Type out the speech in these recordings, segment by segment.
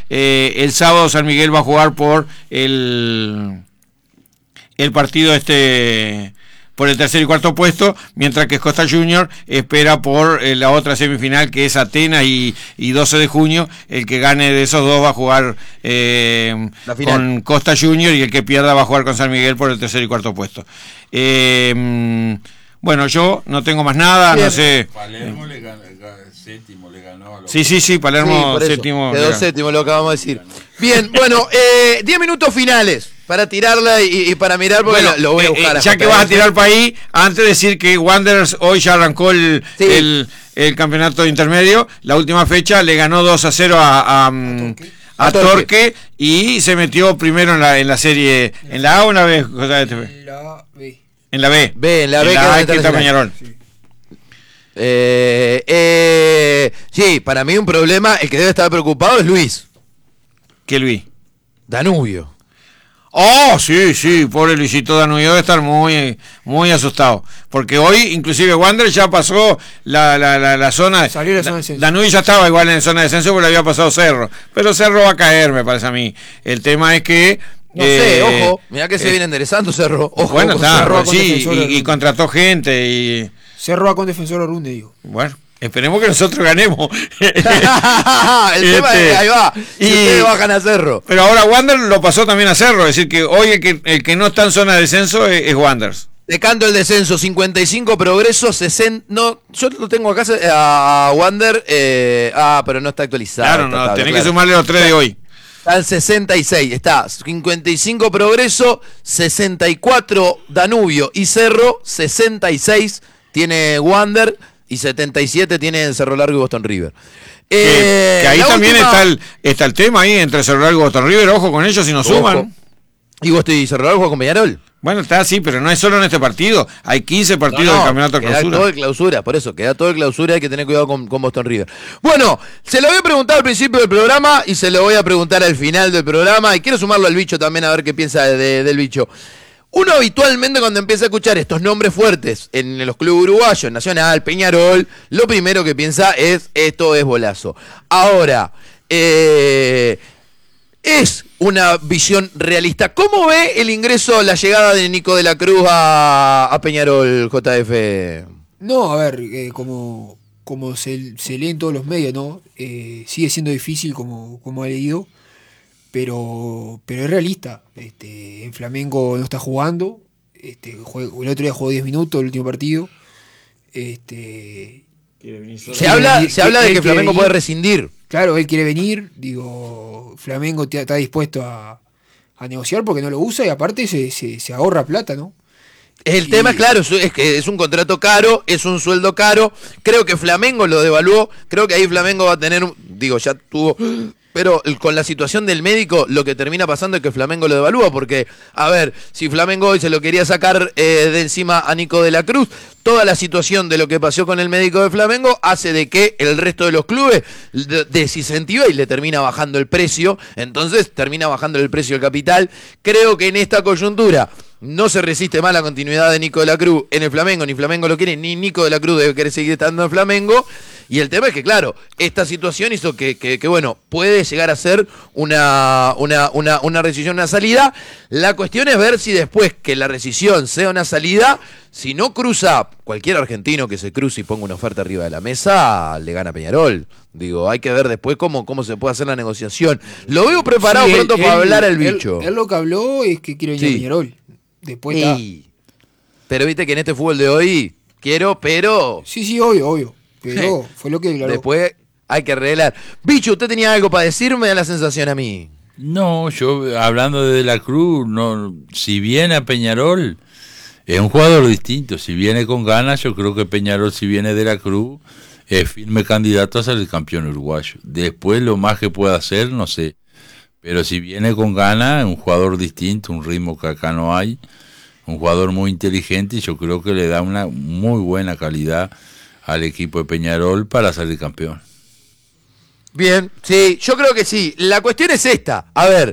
el sábado San Miguel va a jugar por el partido por el tercer y cuarto puesto, mientras que Costa Junior espera por la otra semifinal, que es Atenas y 12 de junio. El que gane de esos dos va a jugar con Costa Junior, y el que pierda va a jugar con San Miguel por el tercer y cuarto puesto. Bueno, yo no tengo más nada. Bien. No sé. Palermo séptimo le ganó a los... Sí, Palermo séptimo. Quedó séptimo, lo acabamos de decir. Bien, bueno, 10 minutos finales para tirarla y para mirar, porque lo voy a buscar. Ya que vas a tirar para ahí, antes de decir que Wanderers hoy ya arrancó el campeonato intermedio. La última fecha le ganó 2-0 a Torque, y se metió primero en la serie. ¿En la A o en la B? En la B. En la B que está Peñarol. Sí, para mí un problema, el que debe estar preocupado es Luis. ¿Qué Luis? Danubio. Oh, sí, pobre Luisito Danubio debe estar muy asustado, porque hoy inclusive Wander ya pasó la zona. Salió la zona de descenso. Danubio ya estaba igual en zona de descenso porque le había pasado Cerro, pero Cerro va a caer, me parece a mí. El tema es que no sé, ojo, mirá que se viene enderezando Cerro. Ojo, bueno, está, Cerro sí, y contrató gente y Cerro va con Defensor Orunde, digo. Bueno, esperemos que nosotros ganemos. El tema es, ahí va, si ustedes bajan a Cerro. Pero ahora Wander lo pasó también a Cerro, es decir que hoy el que no está en zona de descenso es Wanderers. Te canto el descenso, 55 Progreso, 60... No, yo lo tengo acá a Wander, pero no está actualizado. Claro, tenés que sumarle los 3 de hoy. Está el 66, está 55 Progreso, 64 Danubio y Cerro, 66 tiene Wander y 77 tiene Cerro Largo y Boston River. Que ahí también está el tema ahí entre Cerro Largo y Boston River, ojo con ellos si nos suman. ¿Y vos y Cerro Largo con Peñarol? Bueno, está así, pero no es solo en este partido. Hay 15 partidos del campeonato de clausura. Queda todo de clausura, por eso, queda todo de clausura, hay que tener cuidado con Boston River. Bueno, se lo voy a preguntar al principio del programa y se lo voy a preguntar al final del programa. Y quiero sumarlo al bicho también a ver qué piensa del bicho. Uno habitualmente cuando empieza a escuchar estos nombres fuertes en los clubes uruguayos, Nacional, Peñarol, lo primero que piensa es, esto es bolazo. Ahora, es una visión realista. ¿Cómo ve el ingreso, la llegada de Nico de la Cruz a Peñarol, JF? No, a ver, como se lee en todos los medios, ¿no? Sigue siendo difícil como ha leído, pero es realista. En Flamengo no está jugando. El otro día jugó 10 minutos el último partido. Se habla de que Flamengo puede rescindir. Claro, él quiere venir, digo, Flamengo está dispuesto a negociar porque no lo usa y aparte se ahorra plata, ¿no? El tema, claro, es que es un contrato caro, es un sueldo caro. Creo que Flamengo lo devaluó. Creo que ahí Flamengo va a tener, ya tuvo... Pero con la situación del médico, lo que termina pasando es que Flamengo lo devalúa, porque, a ver, si Flamengo hoy se lo quería sacar de encima a Nico de la Cruz, toda la situación de lo que pasó con el médico de Flamengo hace de que el resto de los clubes desincentiva y le termina bajando el precio, entonces termina bajando el precio del capital. Creo que en esta coyuntura no se resiste más la continuidad de Nico de la Cruz en el Flamengo, ni Flamengo lo quiere, ni Nico de la Cruz debe querer seguir estando en Flamengo. Y el tema es que, claro, esta situación hizo que bueno, puede llegar a ser una rescisión, una salida. La cuestión es ver si después que la rescisión sea una salida, si no cruza, cualquier argentino que se cruce y ponga una oferta arriba de la mesa, le gana Peñarol. Digo, hay que ver después cómo se puede hacer la negociación. Lo veo preparado pronto para hablar al bicho. Él lo que habló es que quiere venir a Peñarol. Después pero viste que en este fútbol de hoy, pero... Sí, obvio. Pero fue lo que declaró. Después hay que arreglar. Bicho, ¿usted tenía algo para decirme? Me da la sensación a mí. No, yo hablando de la Cruz, no, si viene a Peñarol, es un jugador distinto. Si viene con ganas, yo creo que Peñarol, si viene de la Cruz, es firme candidato a ser el campeón uruguayo. Después lo más que pueda hacer, no sé. Pero si viene con ganas, es un jugador distinto, un ritmo que acá no hay. Un jugador muy inteligente y yo creo que le da una muy buena calidad al equipo de Peñarol para salir campeón. Bien, sí, yo creo que sí. La cuestión es esta. A ver,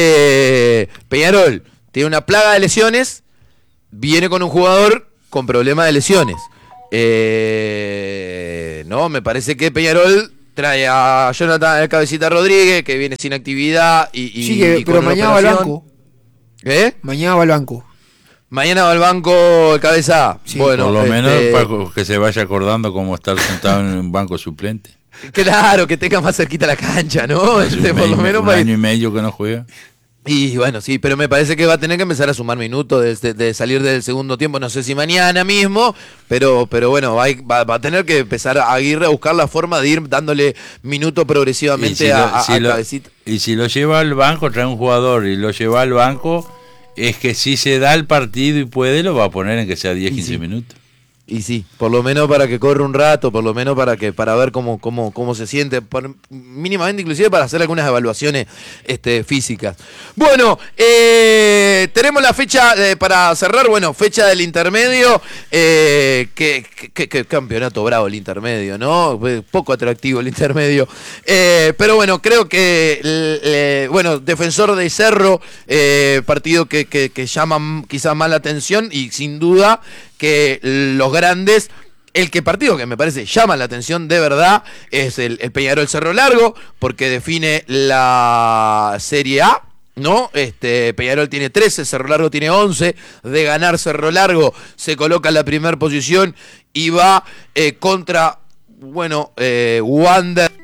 Peñarol tiene una plaga de lesiones, viene con un jugador con problema de lesiones. No, me parece que Peñarol trae a Jonathan el Cabecita Rodríguez, que viene sin actividad Sí, y pero con una mañana va al operación. banco. ¿Qué? Mañana va al banco. Mañana va al banco el Cabeza. Sí, bueno, Por lo menos para que se vaya acordando cómo estar sentado en un banco suplente. claro, que tenga más cerquita la cancha, ¿no? Hace Por lo menos un para... año y medio que no juega. Y bueno, sí, pero me parece que va a tener que empezar a sumar minutos de salir del segundo tiempo, no sé si mañana mismo, pero bueno, va a tener que empezar a Aguirre a buscar la forma de ir dándole minutos progresivamente a Cabecita. Y si lo lleva al banco, trae un jugador y lo lleva al banco, es que si se da el partido y puede, lo va a poner en que sea 10, 15 minutos. Y sí, por lo menos para que corra un rato, por lo menos para ver cómo se siente, mínimamente inclusive para hacer algunas evaluaciones físicas. Bueno, tenemos la fecha para cerrar, bueno, fecha del intermedio, que campeonato bravo el intermedio, ¿no? Poco atractivo el intermedio, pero bueno, creo que, Defensor de Cerro, partido que llama quizás más la atención y sin duda que los grandes, partido que me parece llama la atención de verdad es el Peñarol Cerro Largo, porque define la Serie A, ¿no? Peñarol tiene 13, Cerro Largo tiene 11, de ganar Cerro Largo se coloca en la primera posición y va contra, Wander.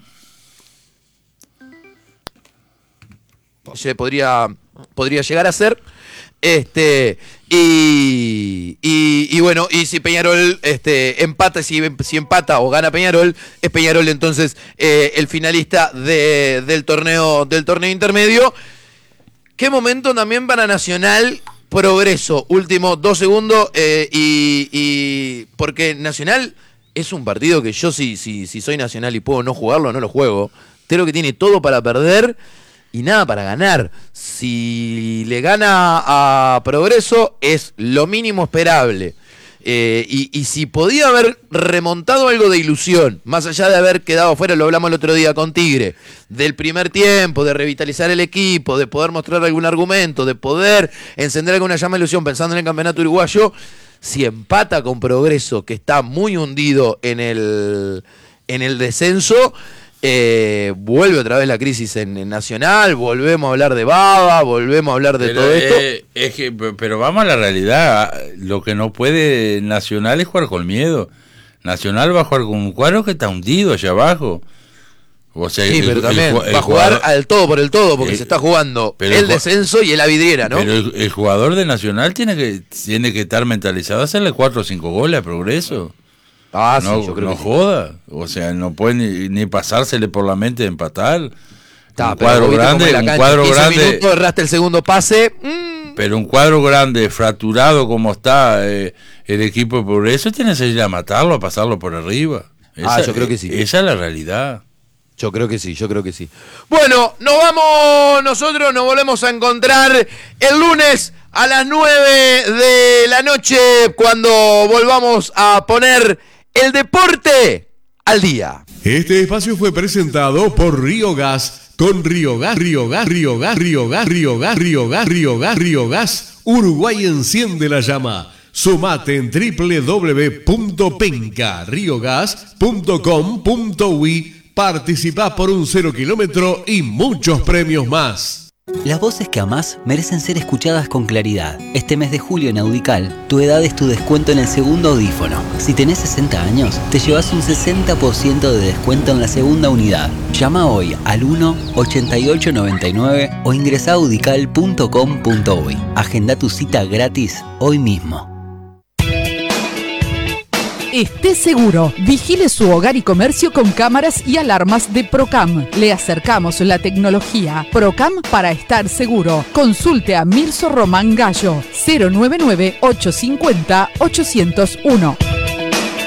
Se podría llegar a ser. Y si Peñarol empata, si empata o gana Peñarol, es Peñarol entonces el finalista del torneo intermedio. Qué momento también para Nacional Progreso, últimos 2 segundos, porque Nacional es un partido que yo si soy Nacional y puedo no jugarlo, no lo juego. Creo que tiene todo para perder y nada para ganar. Si le gana a Progreso es lo mínimo esperable. Y si podía haber remontado algo de ilusión, más allá de haber quedado fuera, lo hablamos el otro día con Tigre, del primer tiempo, de revitalizar el equipo, de poder mostrar algún argumento, de poder encender alguna llama de ilusión pensando en el campeonato uruguayo, si empata con Progreso, que está muy hundido en el descenso, vuelve otra vez la crisis en Nacional, volvemos a hablar de Baba, volvemos a hablar de todo esto. Pero vamos a la realidad, lo que no puede Nacional es jugar con miedo. Nacional va a jugar con un cuadro que está hundido allá abajo. O sea, sí, pero también va a jugar al todo por el todo, porque se está jugando el descenso y la vidriera, ¿no? Pero el jugador de Nacional tiene que estar mentalizado a hacerle 4 o 5 goles a Progreso. Ah, no, sí, yo creo no que joda, o sea, no puede ni pasársele por la mente de empatar. Un cuadro grande, minutos, erraste el segundo pase. Pero un cuadro grande, fracturado como está el equipo de Progreso, tiene que salir a matarlo, a pasarlo por arriba. Yo creo que sí. Esa es la realidad. Yo creo que sí. Bueno, nosotros nos volvemos a encontrar el lunes a las 9 de la noche cuando volvamos a poner el deporte al día. Este espacio fue presentado por Río Gas, con Río Gas, Uruguay enciende la llama. Sumate en www.pencarriogas.com.uy. Participá por un 0 kilómetro y muchos premios más. Las voces que amás merecen ser escuchadas con claridad. Este mes de julio en Audical, tu edad es tu descuento en el segundo audífono. Si tenés 60 años, te llevas un 60% de descuento en la segunda unidad. Llama hoy al 1-8899 o ingresa a audical.com.uy. Agenda tu cita gratis hoy mismo. Esté seguro, vigile su hogar y comercio con cámaras y alarmas de Procam. Le acercamos la tecnología. Procam para estar seguro. Consulte a Mirso Román Gallo, 099-850-801.